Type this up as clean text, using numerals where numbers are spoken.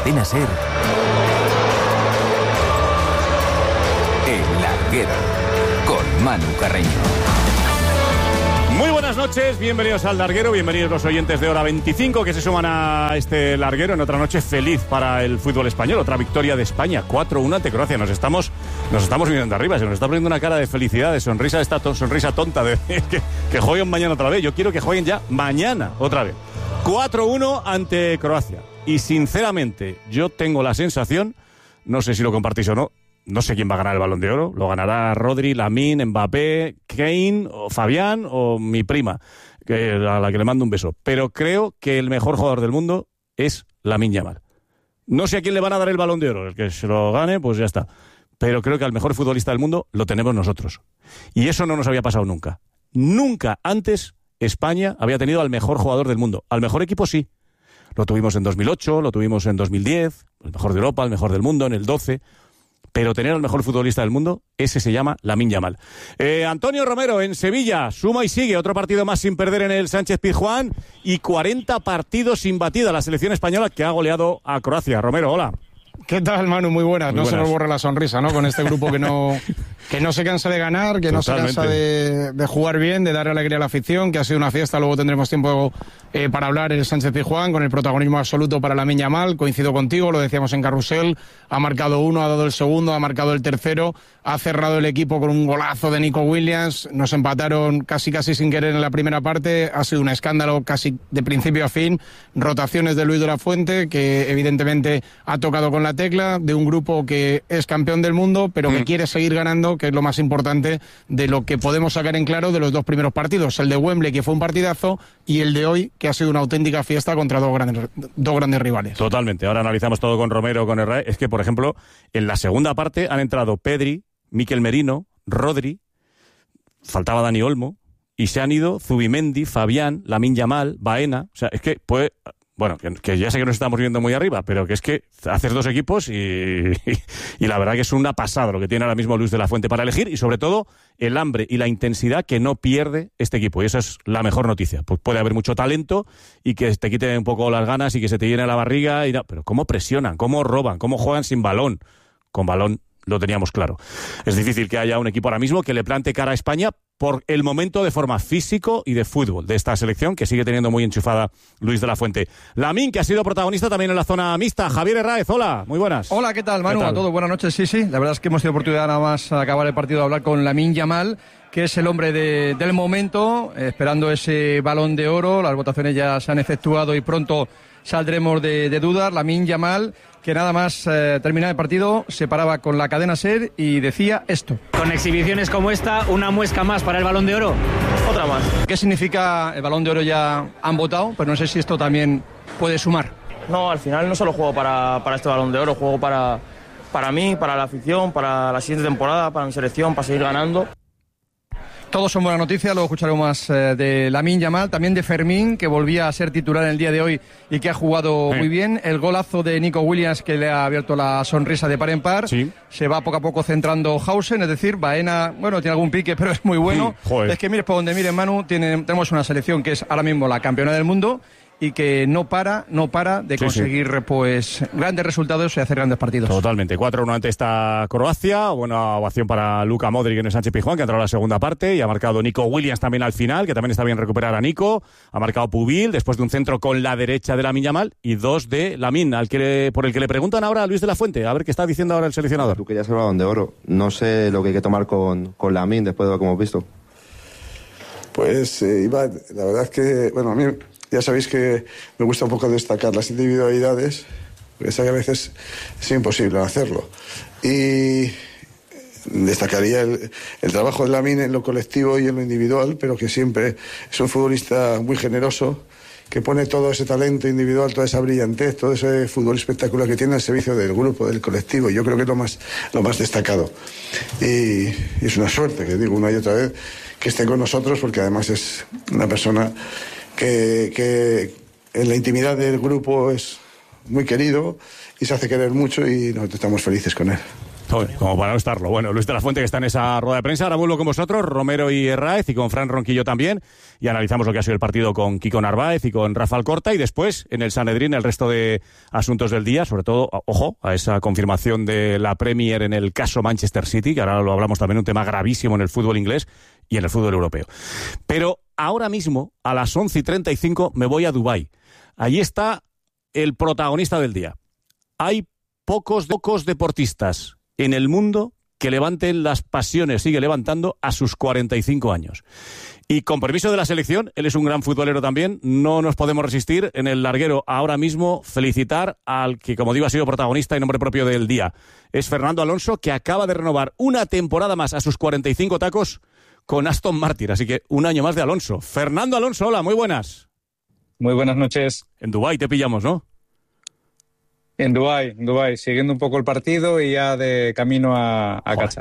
Cadena SER, El Larguero, con Manu Carreño. Muy buenas noches, bienvenidos al Larguero, bienvenidos los oyentes de Hora 25 que se suman a este Larguero en otra noche feliz para el fútbol español, otra victoria de España, 4-1 ante Croacia. Nos estamos mirando arriba, se nos está poniendo una cara de felicidad, de sonrisa, esta sonrisa tonta de que jueguen mañana otra vez. Yo quiero que jueguen ya mañana otra vez. 4-1 ante Croacia. Y sinceramente, yo tengo la sensación, no sé si lo compartís o no, no sé quién va a ganar el Balón de Oro. Lo ganará Rodri, Lamine, Mbappé, Kane o Fabián o mi prima, a la que le mando un beso. Pero creo que el mejor jugador del mundo es Lamine Yamal. No sé a quién le van a dar el Balón de Oro. El que se lo gane, pues ya está. Pero creo que al mejor futbolista del mundo lo tenemos nosotros. Y eso no nos había pasado nunca. Nunca antes España había tenido al mejor jugador del mundo. Al mejor equipo sí. Lo tuvimos en 2008, lo tuvimos en 2010, el mejor de Europa, el mejor del mundo, en el 12... Pero tener al mejor futbolista del mundo, ese se llama Lamine Yamal. Antonio Romero en Sevilla, suma y sigue, otro partido más sin perder en el Sánchez-Pizjuán y 40 partidos sin batida la selección española que ha goleado a Croacia. Romero, hola. ¿Qué tal, Manu? Muy buenas. Muy no buenas. Se nos borra la sonrisa, ¿no? Con este grupo que no se cansa de ganar, que Totalmente. no se cansa de jugar bien, de dar alegría a la afición, que ha sido una fiesta. Luego tendremos tiempo para hablar en el Sánchez-Pizjuán, con el protagonismo absoluto para Lamine Yamal. Coincido contigo, lo decíamos en Carrusel. Ha marcado uno, ha dado el segundo, ha marcado el tercero. Ha cerrado el equipo con un golazo de Nico Williams. Nos empataron casi sin querer en la primera parte. Ha sido un escándalo casi de principio a fin. Rotaciones de Luis de la Fuente, que evidentemente ha tocado con la tecla, de un grupo que es campeón del mundo, pero que quiere seguir ganando, que es lo más importante de lo que podemos sacar en claro de los dos primeros partidos. El de Wembley, que fue un partidazo, y el de hoy, que ha sido una auténtica fiesta contra dos grandes rivales. Totalmente. Ahora analizamos todo con Romero, con Herrera. Es que, por ejemplo, en la segunda parte han entrado Pedri, Mikel Merino, Rodri, faltaba Dani Olmo, y se han ido Zubimendi, Fabián, Lamine Yamal, Baena. O sea, es que pues, bueno, que ya sé que nos estamos viendo muy arriba, pero que es que haces dos equipos y la verdad que es una pasada lo que tiene ahora mismo Luis de la Fuente para elegir, y sobre todo el hambre y la intensidad que no pierde este equipo, y esa es la mejor noticia. Pues puede haber mucho talento y que te quite un poco las ganas y que se te llene la barriga, pero cómo presionan, cómo roban, cómo juegan sin balón. Con balón lo teníamos claro. Es difícil que haya un equipo ahora mismo que le plante cara a España por el momento de forma físico y de fútbol de esta selección que sigue teniendo muy enchufada Luis de la Fuente. Lamine, que ha sido protagonista también en la zona mixta. Javier Herráez, hola, muy buenas. Hola, ¿qué tal, Manu? ¿Qué tal? A todos, buenas noches, sí. La verdad es que hemos tenido oportunidad nada más al acabar el partido de hablar con Lamine Yamal, que es el hombre del momento, esperando ese Balón de Oro. Las votaciones ya se han efectuado y pronto saldremos de dudas. Lamine Yamal, que nada más terminar el partido, se paraba con la cadena SER y decía esto. Con exhibiciones como esta, una muesca más para el Balón de Oro. Otra más. ¿Qué significa el Balón de Oro? Ya han votado, pero no sé si esto también puede sumar. No, al final no solo juego para este Balón de Oro, juego para mí, para la afición, para la siguiente temporada, para mi selección, para seguir ganando. Todos son buenas noticias, luego escucharemos más de Lamine Yamal, también de Fermín, que volvía a ser titular en el día de hoy y que ha jugado muy bien. El golazo de Nico Williams, que le ha abierto la sonrisa de par en par. Sí. Se va poco a poco centrando Hausen, es decir, Baena, bueno, tiene algún pique, pero es muy bueno. Joder. Es que mires por donde mires, Manu, tenemos una selección que es ahora mismo la campeona del mundo y que no para de conseguir pues grandes resultados y hacer grandes partidos. Totalmente. 4-1 ante esta Croacia. Buena ovación para Luka Modric en el Sánchez-Pizjuán, que ha entrado a la segunda parte, y ha marcado Nico Williams también al final, que también está bien recuperar a Nico. Ha marcado Pubil después de un centro con la derecha de Lamine Yamal, y dos de Lamine, por el que le preguntan ahora a Luis de la Fuente. A ver qué está diciendo ahora el seleccionador. Tú querías el Balón de Oro. No sé lo que hay que tomar con Lamine después de lo que hemos visto. Pues, Iván, la verdad es que, bueno, a mí ya sabéis que me gusta un poco destacar las individualidades, porque sé que a veces es imposible hacerlo. Y destacaría el trabajo de Lamine en lo colectivo y en lo individual, pero que siempre es un futbolista muy generoso, que pone todo ese talento individual, toda esa brillantez, todo ese fútbol espectacular que tiene al servicio del grupo, del colectivo. Yo creo que es lo más destacado. Y es una suerte, que digo una y otra vez, que esté con nosotros, porque además es una persona que en la intimidad del grupo es muy querido y se hace querer mucho, y nosotros estamos felices con él. Como para no estarlo. Bueno, Luis de la Fuente, que está en esa rueda de prensa. Ahora vuelvo con vosotros, Romero y Herráez, y con Fran Ronquillo también, y analizamos lo que ha sido el partido con Kiko Narváez y con Rafa Alcorta, y después, en el Sanedrín, el resto de asuntos del día, sobre todo, ojo, a esa confirmación de la Premier en el caso Manchester City, que ahora lo hablamos también, un tema gravísimo en el fútbol inglés y en el fútbol europeo. Pero ahora mismo, a las 11:35, me voy a Dubái. Allí está el protagonista del día. Hay pocos deportistas en el mundo que levanten las pasiones, sigue levantando a sus 45 años. Y con permiso de la selección, él es un gran futbolero también, no nos podemos resistir en el larguero ahora mismo felicitar al que, como digo, ha sido protagonista y nombre propio del día. Es Fernando Alonso, que acaba de renovar una temporada más a sus 45 tacos con Aston Martin, así que un año más de Alonso. Fernando Alonso, hola, muy buenas. Muy buenas noches. En Dubái te pillamos, ¿no? En Dubái, siguiendo un poco el partido y ya de camino a Qatar.